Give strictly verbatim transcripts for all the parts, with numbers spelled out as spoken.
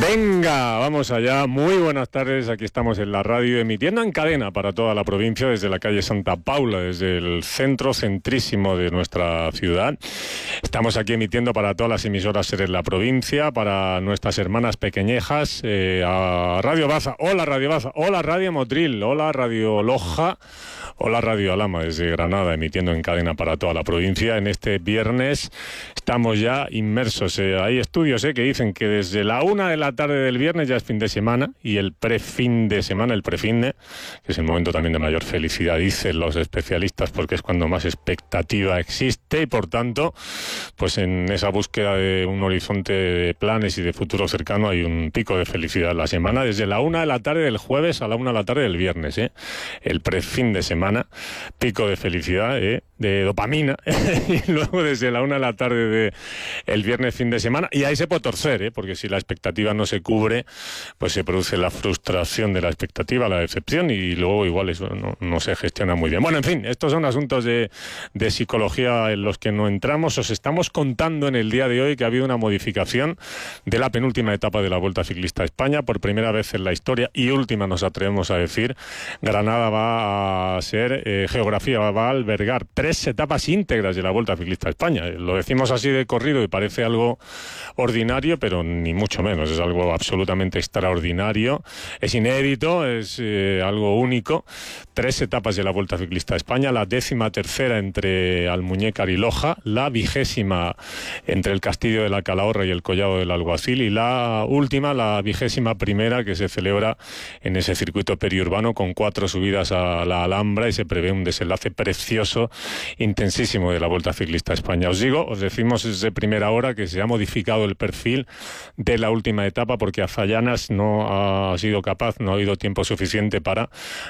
Venga, vamos allá. Muy buenas tardes. Aquí estamos en la radio emitiendo en cadena para toda la provincia desde la calle Santa Paula, desde el centro centrísimo de nuestra ciudad. Estamos aquí emitiendo para todas las emisoras en la provincia, para nuestras hermanas pequeñejas, eh, a Radio Baza. Hola Radio Baza, hola Radio Motril, hola Radio Loja, hola Radio Alhama desde Granada, emitiendo en cadena para toda la provincia. En este viernes estamos ya inmersos. Eh, hay estudios eh, que dicen que desde la una de la tarde del viernes ya es fin de semana, y el pre-fin de semana, el prefinde, que es el momento también de mayor felicidad, dicen los especialistas, porque es cuando más expectativa existe, y por tanto, pues en esa búsqueda de un horizonte de planes y de futuro cercano hay un pico de felicidad la semana, desde la una de la tarde del jueves a la una de la tarde del viernes, ¿eh? El pre-fin de semana, pico de felicidad, ¿eh? De dopamina, y luego desde la una de la tarde de el viernes fin de semana, y ahí se puede torcer, ¿eh? Porque si la expectativa no se cubre, pues se produce la frustración de la expectativa, la decepción, y luego igual eso no, no se gestiona muy bien. Bueno, en fin, estos son asuntos de, de psicología en los que no entramos. Os estamos contando en el día de hoy que ha habido una modificación de la penúltima etapa de la Vuelta Ciclista a España. Por primera vez en la historia, y última nos atrevemos a decir, Granada va a ser, eh, geografía va a albergar tres etapas íntegras de la Vuelta Ciclista a España. Lo decimos así de corrido y parece algo ordinario, pero ni mucho menos, es algo absolutamente extraordinario, es inédito, es eh, algo único. Tres etapas de la Vuelta Ciclista a España, la décima tercera entre Almuñécar y Loja, la vigésima entre el Castillo de la Calahorra y el Collado del Alguacil, y la última, la vigésima primera, que se celebra en ese circuito periurbano con cuatro subidas a la Alhambra, y se prevé un desenlace precioso, intensísimo, de la Vuelta Ciclista a España. Os digo, os decimos desde primera hora que se ha modificado el perfil de la última etapa porque Azallanas no ha sido capaz, no ha habido tiempo suficiente para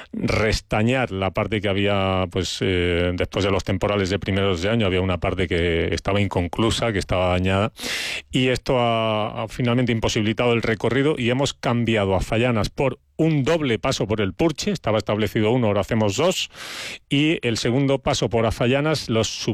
restañar la parte que había, pues eh, después de los temporales de primeros de año, había una parte que estaba inconclusa, que estaba dañada, y esto ha, ha finalmente imposibilitado el recorrido, y hemos cambiado Azallanas por un doble paso por el Purche. Estaba establecido uno, ahora hacemos dos, y el segundo paso por Azallanas los sub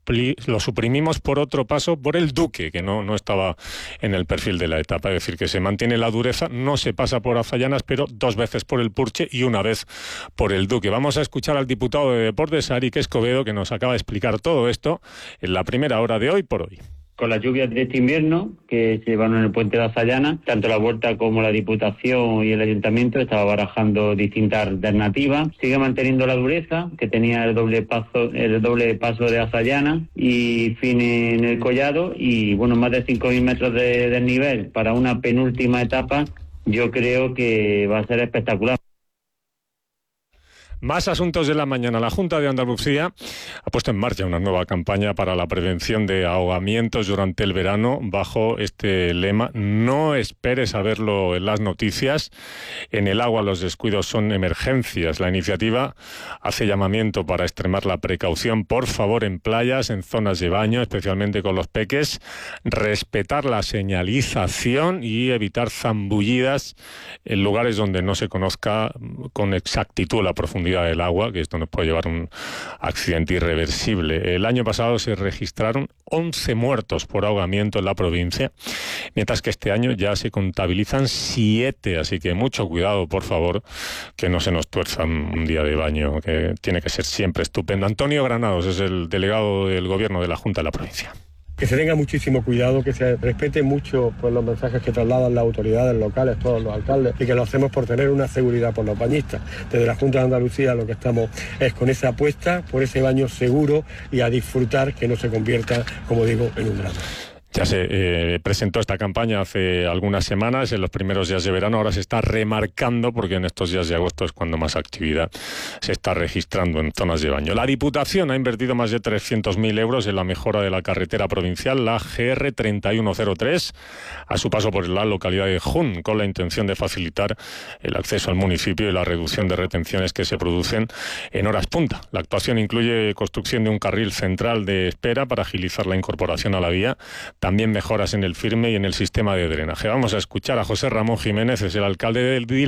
lo suprimimos por otro paso por el Duque, que no, no estaba en el perfil de la etapa. Es decir, que se mantiene la dureza, no se pasa por Azallanas, pero dos veces por el Purche y una vez por el Duque. Vamos a escuchar al diputado de Deportes, Arik Escobedo, que nos acaba de explicar todo esto en la primera hora de Hoy por Hoy. Con las lluvias de este invierno que se llevaron en el puente de Azallanas, tanto la Vuelta como la Diputación y el Ayuntamiento estaba barajando distintas alternativas. Sigue manteniendo la dureza, que tenía el doble paso, el doble paso de Azallanas y fin en el Collado, y bueno, más de cinco mil metros de desnivel para una penúltima etapa. Yo creo que va a ser espectacular. Más asuntos de la mañana. La Junta de Andalucía ha puesto en marcha una nueva campaña para la prevención de ahogamientos durante el verano bajo este lema: no esperes a verlo en las noticias. En el agua los descuidos son emergencias. La iniciativa hace llamamiento para extremar la precaución, por favor, en playas, en zonas de baño, especialmente con los peques, respetar la señalización y evitar zambullidas en lugares donde no se conozca con exactitud la profundidad del agua, que esto nos puede llevar a un accidente irreversible. El año pasado se registraron once muertos por ahogamiento en la provincia, mientras que este año ya se contabilizan siete, así que mucho cuidado, por favor, que no se nos tuerza un día de baño, que tiene que ser siempre estupendo. Antonio Granados es el delegado del Gobierno de la Junta de la provincia. Que se tenga muchísimo cuidado, que se respete mucho pues, los mensajes que trasladan las autoridades locales, todos los alcaldes, y que lo hacemos por tener una seguridad por los bañistas. Desde la Junta de Andalucía lo que estamos es con esa apuesta por ese baño seguro y a disfrutar, que no se convierta, como digo, en un drama. Ya se eh, presentó esta campaña hace algunas semanas, en los primeros días de verano. Ahora se está remarcando porque en estos días de agosto es cuando más actividad se está registrando en zonas de baño. La Diputación ha invertido más de trescientos mil euros en la mejora de la carretera provincial, la G R treinta y uno cero tres, a su paso por la localidad de Jun, con la intención de facilitar el acceso al municipio y la reducción de retenciones que se producen en horas punta. La actuación incluye construcción de un carril central de espera para agilizar la incorporación a la vía, también mejoras en el firme y en el sistema de drenaje. Vamos a escuchar a José Ramón Jiménez, es el alcalde del